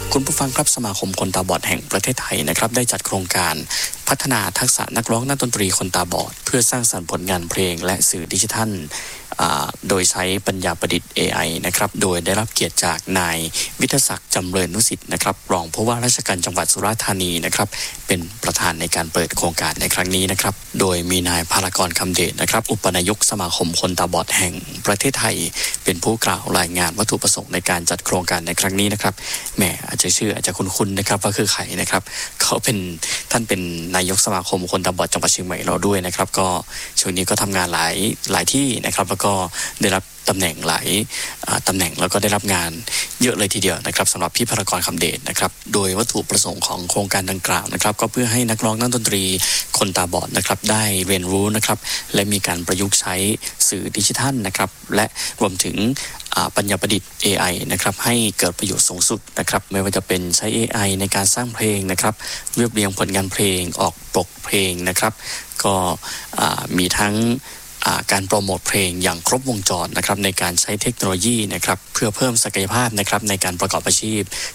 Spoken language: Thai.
คุณผู้ฟังครับสมาคมคนตาบอดแห่งประเทศไทยนะครับได้จัดโครงการพัฒนาทักษะนักร้องนักดนตรีคนตาบอดเพื่อสร้างสรรค์ผลงานเพลงและสื่อดิจิทัลโดยใช้ปัญญาประดิษฐ์ AI นะครับโดยได้รับเกียรติจากนายวิทยศักดิ์จำเริญนุสิทธิ์นะครับรองผู้ว่าราชการจังหวัดสุราษฎร์ธานีนะครับเป็นประธานในการเปิดโครงการในครั้งนี้นะครับโดยมีนายภารกรคำเดชนะครับอุปนายกสมาคมคนตาบอดแห่งประเทศไทยเป็นผู้กล่าวรายงานวัตถุประสงค์ในการจัดโครงการในครั้งนี้นะครับแหมอาจจะชื่ออาจจะคุ้นๆนะครับว่าคือใครนะครับเขาเป็นท่านเป็นนายกสมาคมคนตาบอดจังหวัดเชียงใหม่เราด้วยนะครับก็ช่วงนี้ก็ทำงานหลายที่นะครับแล้วก็ได้รับตำแหน่งหลายตำแหน่งแล้วก็ได้รับงานเยอะเลยทีเดียวนะครับสำหรับพี่ภารกรคำเดชนะครับโดยวัตถุประสงค์ของโครงการดังกล่าวนะครับก็เพื่อให้นักร้องนักดนตรีคนตาบอดนะครับได้เรียนรู้นะครับและมีการประยุกต์ใช้สื่อดิจิทัลนะครับและรวมถึงปัญญาประดิษฐ์ AI นะครับให้เกิดประโยชน์สูงสุดนะครับไม่ว่าจะเป็นใช้ AI ในการสร้างเพลงนะครับเรียบเรียงผลงานเพลงออกปกเพลงนะครับก็มีทั้งการโปรโมทเพลงอย่างครบวงจรนะครับในการใช้เทคโนโลยีนะครับเพื่อเพิ่มศักยภาพนะครับในการประกอบอาชีพ